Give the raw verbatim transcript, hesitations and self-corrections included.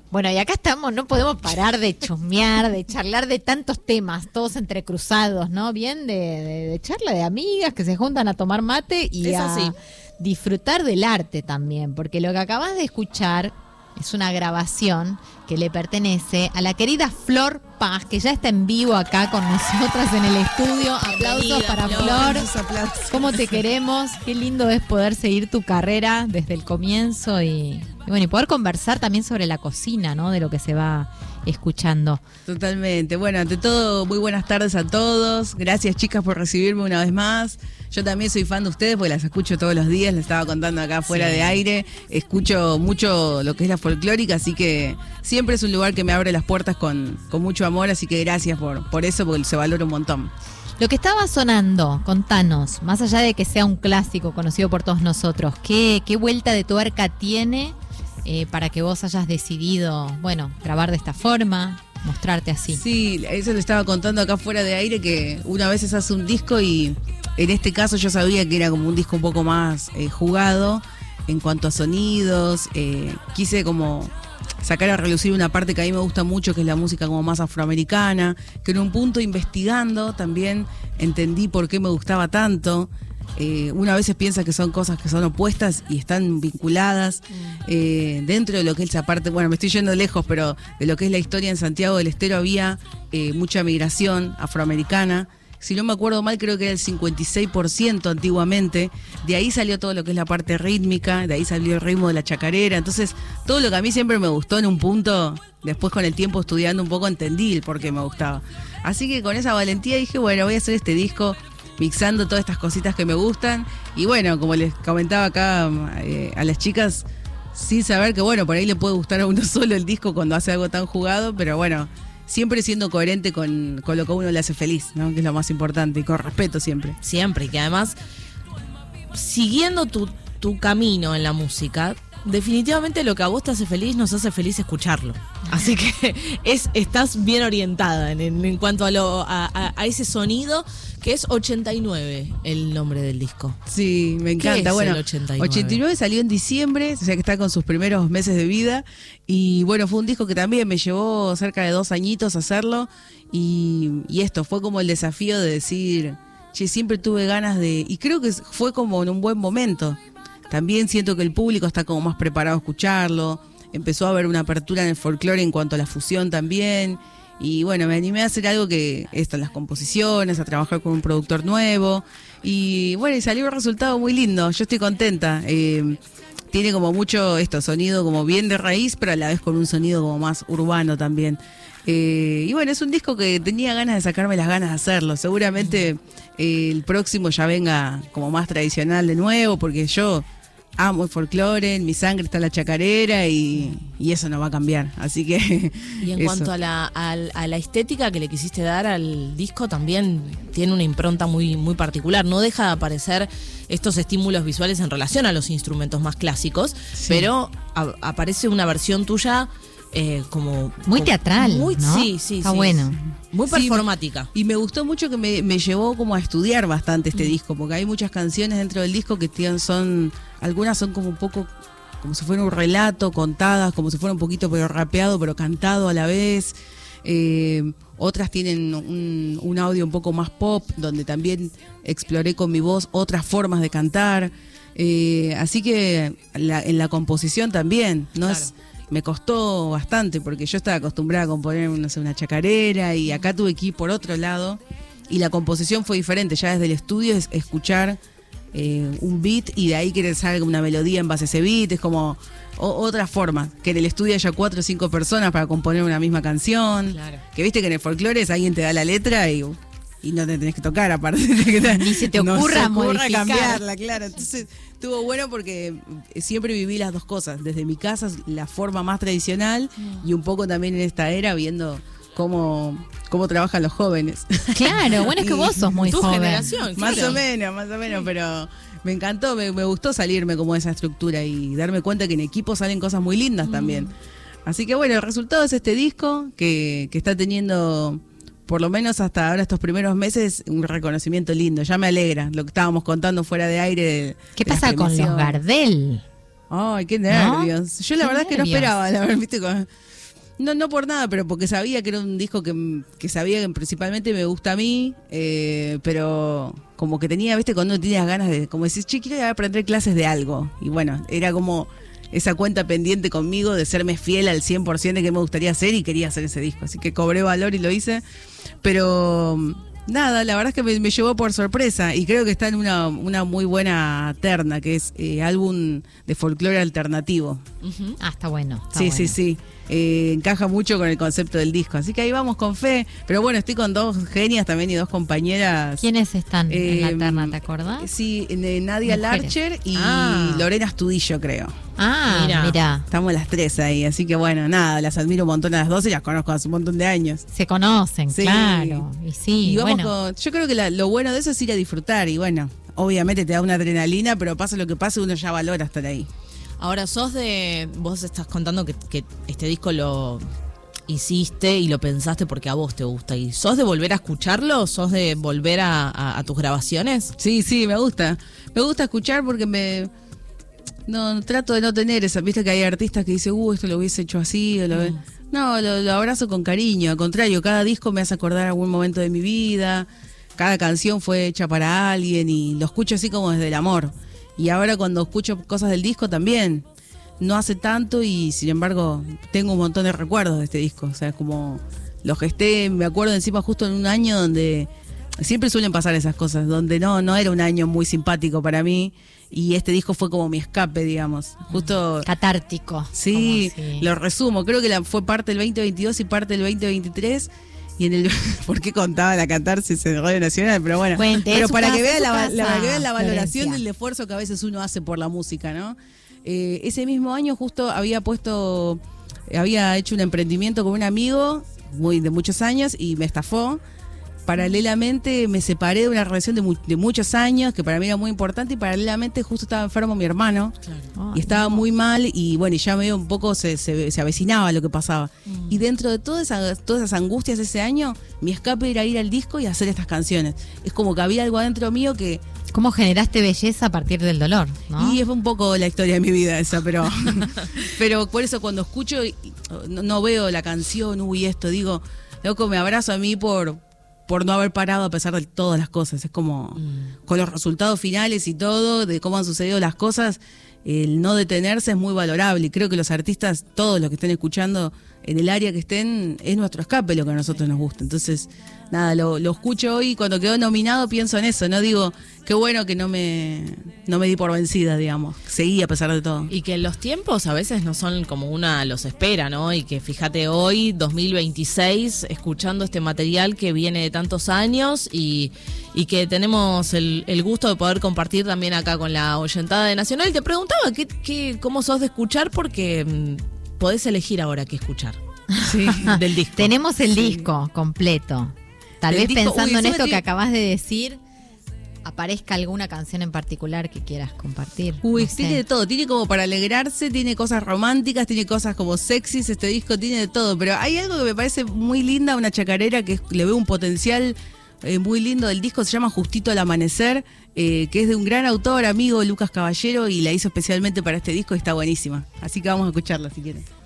Bueno, y acá estamos, no podemos parar de chusmear, de charlar de tantos temas, todos entrecruzados, ¿no? Bien de, de, de charla de amigas que se juntan a tomar mate y es a así. disfrutar del arte también, porque lo que acabas de escuchar es una grabación que le pertenece a la querida Flor Paz, que ya está en vivo acá con nosotras en el estudio. Aplausos Bienvenida, para Flor. Flor. ¿Cómo te queremos? Qué lindo es poder seguir tu carrera desde el comienzo y, y bueno, y poder conversar también sobre la cocina, ¿no? De lo que se va escuchando. Totalmente. Bueno, ante todo, muy buenas tardes a todos. Gracias, chicas, por recibirme una vez más. Yo también soy fan de ustedes porque las escucho todos los días, les estaba contando acá fuera sí. de aire. Escucho mucho lo que es la folclórica, así que siempre es un lugar que me abre las puertas con, con mucho amor, así que gracias por, por eso, porque se valora un montón. Lo que estaba sonando, contanos, más allá de que sea un clásico conocido por todos nosotros, ¿qué, qué vuelta de tuerca tiene eh, para que vos hayas decidido, bueno, grabar de esta forma, mostrarte así? Sí, eso le estaba contando acá fuera de aire, que una vez se hace un disco y en este caso yo sabía que era como un disco un poco más eh, jugado en cuanto a sonidos. Eh, quise como sacar a relucir una parte que a mí me gusta mucho, que es la música como más afroamericana, que en un punto investigando también entendí por qué me gustaba tanto. Eh, una a veces piensa que son cosas que son opuestas y están vinculadas eh, dentro de lo que es esa parte, bueno, me estoy yendo lejos, pero de lo que es la historia en Santiago del Estero había eh, mucha migración afroamericana. Si no me acuerdo mal, creo que era el cincuenta y seis por ciento antiguamente. De ahí salió todo lo que es la parte rítmica, de ahí salió el ritmo de la chacarera. Entonces, todo lo que a mí siempre me gustó en un punto, después con el tiempo estudiando un poco entendí el por qué me gustaba. Así que con esa valentía dije, bueno, voy a hacer este disco mixando todas estas cositas que me gustan. Y bueno, como les comentaba acá eh, a las chicas, sin saber que bueno, por ahí le puede gustar a uno solo el disco cuando hace algo tan jugado, pero bueno, siempre siendo coherente con, con lo que a uno le hace feliz, ¿no? Que es lo más importante, y con respeto siempre. Siempre, y que además, siguiendo tu, tu camino en la música, definitivamente lo que a vos te hace feliz nos hace feliz escucharlo. Así que es, estás bien orientada en, en, en cuanto a, lo, a, a, a ese sonido, que es ochenta y nueve el nombre del disco. Sí, me encanta. ¿Qué es bueno, el ochenta y nueve? ochenta y nueve salió en diciembre, o sea que está con sus primeros meses de vida. Y bueno, fue un disco que también me llevó cerca de dos añitos hacerlo. Y, y esto fue como el desafío de decir, che, siempre tuve ganas de... Y creo que fue como en un buen momento. También siento que el público está como más preparado a escucharlo. Empezó a haber una apertura en el folclore en cuanto a la fusión también. Y bueno, me animé a hacer algo que esto, en las composiciones, a trabajar con un productor nuevo. Y bueno, y salió un resultado muy lindo. Yo estoy contenta. Eh, tiene como mucho esto, sonido como bien de raíz, pero a la vez con un sonido como más urbano también. Eh, y bueno, es un disco que tenía ganas de sacarme las ganas de hacerlo. Seguramente eh, el próximo ya venga como más tradicional de nuevo, porque yo amo el folclore, en mi sangre está la chacarera y, y eso no va a cambiar, así que... Y en eso. cuanto a la, a, a la estética que le quisiste dar al disco, también tiene una impronta muy, muy particular. No deja de aparecer estos estímulos visuales en relación a los instrumentos más clásicos, sí. pero a, aparece una versión tuya... Eh, como muy como, teatral, muy, ¿no? Sí, sí, está sí, bueno. Muy performática. Sí, y me gustó mucho que me, me llevó como a estudiar bastante este mm. disco, porque hay muchas canciones dentro del disco que tienen, son, algunas son como un poco, como si fuera un relato, contadas, como si fuera un poquito pero rapeado, pero cantado a la vez. Eh, otras tienen un, un audio un poco más pop, donde también exploré con mi voz otras formas de cantar. Eh, así que la, en la composición también, ¿no? Claro. Es, me costó bastante porque yo estaba acostumbrada a componer, no sé, una chacarera, y acá tuve que ir por otro lado y la composición fue diferente. Ya desde el estudio es escuchar eh, un beat y de ahí querer saber una melodía en base a ese beat. Es como o, otra forma, que en el estudio haya cuatro o cinco personas para componer una misma canción. Claro. Que viste que en el folclore alguien te da la letra y... y no te tenés que tocar aparte. Ni se te ocurra, no se ocurra modificar. cambiarla, claro. Entonces estuvo bueno porque siempre viví las dos cosas. Desde mi casa, la forma más tradicional, mm. y un poco también en esta era viendo cómo, cómo trabajan los jóvenes. Claro, bueno, es que vos sos muy tu joven. generación, más claro. o menos, más o menos, pero me encantó, me, me gustó salirme como de esa estructura y darme cuenta que en equipo salen cosas muy lindas mm. también. Así que bueno, el resultado es este disco que, que está teniendo... por lo menos hasta ahora, estos primeros meses, un reconocimiento lindo. Ya me alegra lo que estábamos contando fuera de aire. De, ¿Qué de pasa con los Gardel? Ay, qué nervios. ¿No? Yo la ¿Qué verdad es que no nervios? esperaba, la verdad, viste, con, No, no por nada, pero porque sabía que era un disco que, que sabía que principalmente me gusta a mí, eh, pero como que tenía, viste, cuando uno tenía ganas de, como decir, che, quiero aprender clases de algo. Y bueno, era como esa cuenta pendiente conmigo de serme fiel al cien por ciento de que me gustaría hacer y quería hacer ese disco. Así que cobré valor y lo hice, pero nada, la verdad es que me, me llevó por sorpresa y creo que está en una, una muy buena terna, que es eh, álbum de folclore alternativo. Uh-huh. Ah, está bueno. Está sí, bueno. sí, sí. Eh, encaja mucho con el concepto del disco. Así que ahí vamos con fe. Pero bueno, estoy con dos genias también y dos compañeras. ¿Quiénes están Eh, en la terna, te acordás? Sí, eh, Nadia Mujeres. Larcher y Ah. Lorena Astudillo, creo. Ah, Mira. mira. Estamos las tres ahí. Así que bueno, nada, las admiro un montón a las dos y las conozco hace un montón de años. Se conocen, Sí. claro. Y sí, Y vamos bueno. con, yo creo que la- lo bueno de eso es ir a disfrutar. Y bueno, obviamente te da una adrenalina, pero pasa lo que pase, uno ya valora estar ahí. Ahora, sos de... Vos estás contando que, que este disco lo hiciste y lo pensaste porque a vos te gusta. ¿Y sos de volver a escucharlo? ¿Sos de volver a, a- a tus grabaciones? Sí, sí, me gusta. Me gusta escuchar porque me... No, trato de no tener esa... Viste que hay artistas que dicen, uh, esto lo hubiese hecho así. O lo... Mm. No, lo, lo abrazo con cariño. Al contrario, cada disco me hace acordar algún momento de mi vida. Cada canción fue hecha para alguien y lo escucho así como desde el amor. Y ahora cuando escucho cosas del disco también, no hace tanto y sin embargo tengo un montón de recuerdos de este disco. O sea, es como lo gesté, me acuerdo encima justo en un año donde siempre suelen pasar esas cosas, donde no, no era un año muy simpático para mí y este disco fue como mi escape, digamos. Justo... Catártico. Sí, como si- lo resumo, creo que la, fue parte del veinte veintidós y parte del veinte veintitrés. Y en el ¿por qué contaba la catarsis en Radio Nacional? Pero bueno, Cuente, pero es su para casa, que vean es su la, casa, la- para que vean la valoración Florencia. del esfuerzo que a veces uno hace por la música, ¿no? Eh, ese mismo año justo había puesto, había hecho un emprendimiento con un amigo muy de muchos años y me estafó. Paralelamente me separé de una relación de, mu- de muchos años que para mí era muy importante y paralelamente justo estaba enfermo mi hermano. Claro. Ay, Y estaba no. muy mal y bueno, y ya medio un poco se, se, se avecinaba lo que pasaba. Y dentro de todas esas, todas esas angustias de ese año, mi escape era ir al disco y hacer estas canciones. Es como que había algo adentro mío que... ¿Cómo generaste belleza a partir del dolor? ¿no? Y es un poco la historia de mi vida esa, pero pero por eso cuando escucho, y- no, no veo la canción, uy, esto, digo, loco, me abrazo a mí por... por no haber parado a pesar de todas las cosas. Es como Mm. con los resultados finales y todo, de cómo han sucedido las cosas, el no detenerse es muy valorable. Y creo que los artistas, todos los que estén escuchando, en el área que estén, es nuestro escape lo que a nosotros nos gusta. Entonces, nada, lo, lo escucho hoy y cuando quedó nominado pienso en eso, ¿no? Digo, qué bueno que no me, no me di por vencida, digamos. Seguí a pesar de todo. Y que los tiempos a veces no son como una los espera, ¿no? Y que fíjate hoy, dos mil veintiséis, escuchando este material que viene de tantos años y, y que tenemos el, el gusto de poder compartir también acá con la oyentada de Nacional. Y te preguntaba ¿qué, qué, cómo sos de escuchar porque mm, podés elegir ahora qué escuchar Sí. del disco. Tenemos el Sí. disco completo. Tal El vez disco- pensando uy, en encima esto que tiene- acabas de decir, aparezca alguna canción en particular que quieras compartir. Uy, No sé. tiene de todo, tiene como para alegrarse, tiene cosas románticas, tiene cosas como sexys, este disco tiene de todo, pero hay algo que me parece muy linda, una chacarera que es- le veo un potencial eh, muy lindo del disco, se llama Justito al Amanecer, eh, que es de un gran autor, amigo, Lucas Caballero, y la hizo especialmente para este disco y está buenísima, así que vamos a escucharla si quieren.